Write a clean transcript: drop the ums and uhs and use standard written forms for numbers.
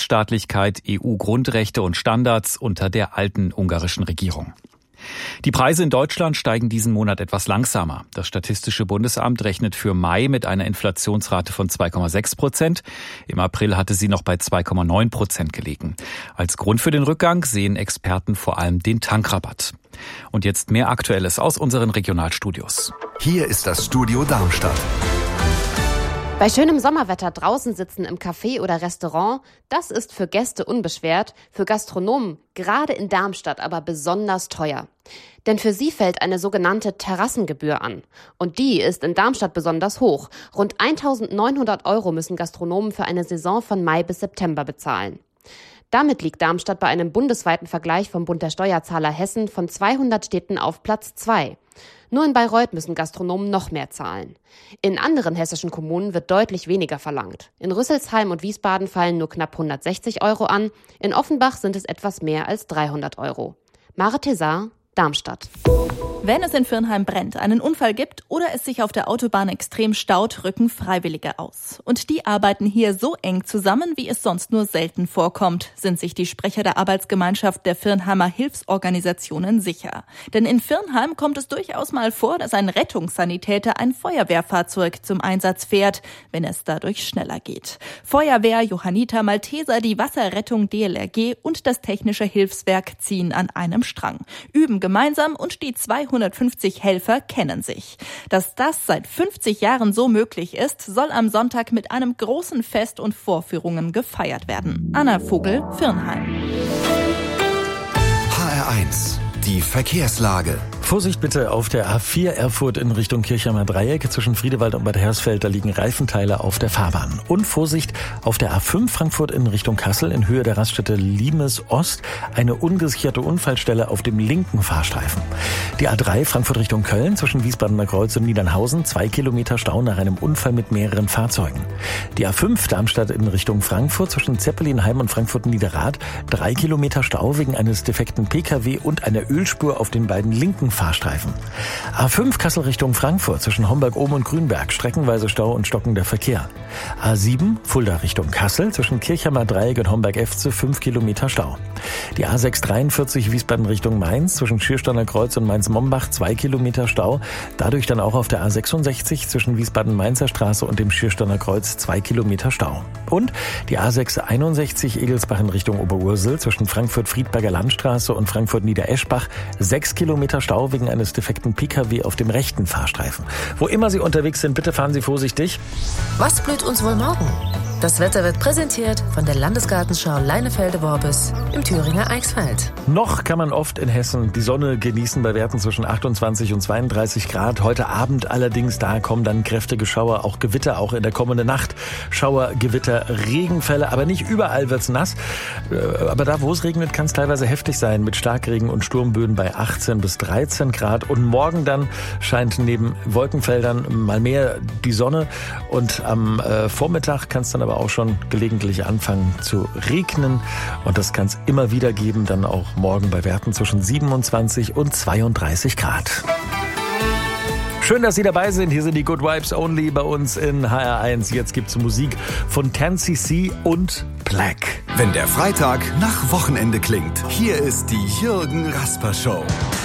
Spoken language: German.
Rechtsstaatlichkeit, EU-Grundrechte und Standards unter der alten ungarischen Regierung. Die Preise in Deutschland steigen diesen Monat etwas langsamer. Das Statistische Bundesamt rechnet für Mai mit einer Inflationsrate von 2,6%. Im April hatte sie noch bei 2,9% gelegen. Als Grund für den Rückgang sehen Experten vor allem den Tankrabatt. Und jetzt mehr Aktuelles aus unseren Regionalstudios. Hier ist das Studio Darmstadt. Bei schönem Sommerwetter draußen sitzen im Café oder Restaurant, das ist für Gäste unbeschwert, für Gastronomen gerade in Darmstadt aber besonders teuer. Denn für sie fällt eine sogenannte Terrassengebühr an. Und die ist in Darmstadt besonders hoch. Rund 1.900 € müssen Gastronomen für eine Saison von Mai bis September bezahlen. Damit liegt Darmstadt bei einem bundesweiten Vergleich vom Bund der Steuerzahler Hessen von 200 Städten auf Platz 2. Nur in Bayreuth müssen Gastronomen noch mehr zahlen. In anderen hessischen Kommunen wird deutlich weniger verlangt. In Rüsselsheim und Wiesbaden fallen nur knapp 160 € an. In Offenbach sind es etwas mehr als 300 €. Mare Tessar, Darmstadt. Wenn es in Firnheim brennt, einen Unfall gibt oder es sich auf der Autobahn extrem staut, rücken Freiwillige aus. Und die arbeiten hier so eng zusammen, wie es sonst nur selten vorkommt, sind sich die Sprecher der Arbeitsgemeinschaft der Firnheimer Hilfsorganisationen sicher. Denn in Firnheim kommt es durchaus mal vor, dass ein Rettungssanitäter ein Feuerwehrfahrzeug zum Einsatz fährt, wenn es dadurch schneller geht. Feuerwehr, Johanniter, Malteser, die Wasserrettung DLRG und das Technische Hilfswerk ziehen an einem Strang, üben gemeinsam und die 250 Helfer kennen sich. Dass das seit 50 Jahren so möglich ist, soll am Sonntag mit einem großen Fest und Vorführungen gefeiert werden. Anna Vogel, Firnheim. HR1, die Verkehrslage. Vorsicht bitte auf der A4 Erfurt in Richtung Kirchheimer Dreieck. Zwischen Friedewald und Bad Hersfeld, da liegen Reifenteile auf der Fahrbahn. Und Vorsicht auf der A5 Frankfurt in Richtung Kassel in Höhe der Raststätte Limes Ost. Eine ungesicherte Unfallstelle auf dem linken Fahrstreifen. Die A3 Frankfurt Richtung Köln zwischen Wiesbadener Kreuz und Niedernhausen. 2 Kilometer Stau nach einem Unfall mit mehreren Fahrzeugen. Die A5 Darmstadt in Richtung Frankfurt zwischen Zeppelinheim und Frankfurt-Niederrad. 3 Kilometer Stau wegen eines defekten Pkw und einer Ölspur auf den beiden linken Fahrstreifen. A5 Kassel Richtung Frankfurt zwischen Homberg-Ohm und Grünberg, streckenweise Stau und stockender Verkehr. A7 Fulda Richtung Kassel zwischen Kirchheimer Dreieck und Homberg-Efze 5 Kilometer Stau. Die A6 43 Wiesbaden Richtung Mainz zwischen Schiersteiner Kreuz und Mainz-Mombach 2 Kilometer Stau. Dadurch dann auch auf der A66 zwischen Wiesbaden-Mainzer Straße und dem Schiersteiner Kreuz 2 Kilometer Stau. Und die A6 61 Egelsbach in Richtung Oberursel zwischen Frankfurt-Friedberger Landstraße und Frankfurt-Niedereschbach 6 Kilometer Stau wegen eines defekten Pkw auf dem rechten Fahrstreifen. Wo immer Sie unterwegs sind, bitte fahren Sie vorsichtig. Was blüht uns wohl morgen? Das Wetter wird präsentiert von der Landesgartenschau Leinefelde-Worbis im Thüringer Eichsfeld. Noch kann man oft in Hessen die Sonne genießen bei Werten zwischen 28 und 32 Grad. Heute Abend allerdings, da kommen dann kräftige Schauer, auch Gewitter, auch in der kommenden Nacht. Schauer, Gewitter, Regenfälle, aber nicht überall wird's nass. Aber da, wo es regnet, kann es teilweise heftig sein mit Starkregen und Sturmböen bei 18 bis 13 Grad. Und morgen dann scheint neben Wolkenfeldern mal mehr die Sonne. Und am Vormittag kann es dann aber auch schon gelegentlich anfangen zu regnen. Und das kann es immer wieder geben, dann auch morgen bei Werten zwischen 27 und 32 Grad. Schön, dass Sie dabei sind. Hier sind die Good Vibes Only bei uns in HR1. Jetzt gibt's Musik von 10cc und Black. Wenn der Freitag nach Wochenende klingt, hier ist die Jürgen Rasper Show.